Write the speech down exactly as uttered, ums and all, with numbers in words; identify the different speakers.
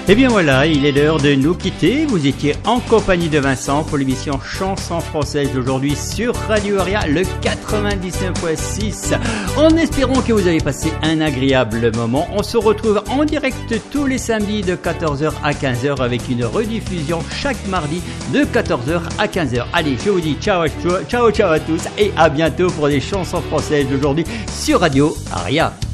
Speaker 1: Et bien voilà, il est l'heure de nous quitter. Vous étiez en compagnie de Vincent pour l'émission Chansons françaises d'aujourd'hui sur Radio Aria, le quatre-vingt-dix-neuf point six. En espérant que vous avez passé un agréable moment, on se retrouve en direct tous les samedis de quatorze heures à quinze heures avec une rediffusion chaque mardi de quatorze heures à quinze heures. Allez, je vous dis ciao, ciao, ciao à tous et à bientôt pour les chansons françaises d'aujourd'hui sur Radio Aria.